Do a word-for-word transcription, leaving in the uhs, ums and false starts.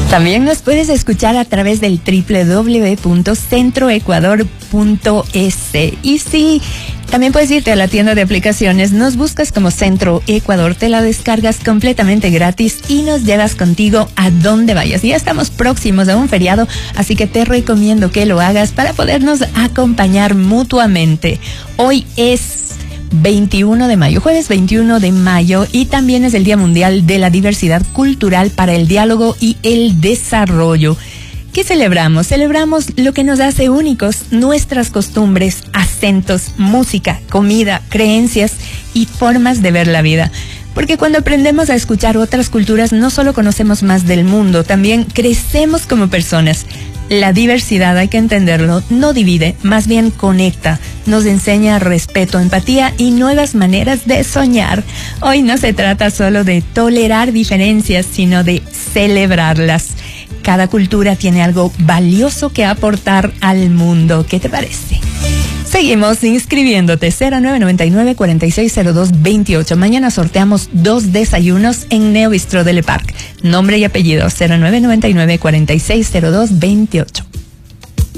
También nos puedes escuchar a través del doble u doble u doble u punto centro ecuador punto es. Y sí, también puedes irte a la tienda de aplicaciones, nos buscas como Centro Ecuador, te la descargas completamente gratis y nos llevas contigo a donde vayas. Ya estamos próximos a un feriado, así que te recomiendo que lo hagas para podernos acompañar mutuamente. Hoy es veintiuno de mayo, jueves veintiuno de mayo, y también es el Día Mundial de la Diversidad Cultural para el Diálogo y el Desarrollo. ¿Qué celebramos? Celebramos lo que nos hace únicos, nuestras costumbres, acentos, música, comida, creencias y formas de ver la vida. Porque cuando aprendemos a escuchar otras culturas, no solo conocemos más del mundo, también crecemos como personas. La diversidad, hay que entenderlo, no divide, más bien conecta, nos enseña respeto, empatía y nuevas maneras de soñar. Hoy no se trata solo de tolerar diferencias, sino de celebrarlas. Cada cultura tiene algo valioso que aportar al mundo. ¿Qué te parece? Seguimos inscribiéndote. Cero nueve nueve nueve, cuatro seis cero dos, dos ocho. Mañana sorteamos dos desayunos en Neo Bistro del Parque. Nombre y apellido cero nueve nueve nueve, cuatro seis cero dos, dos ocho.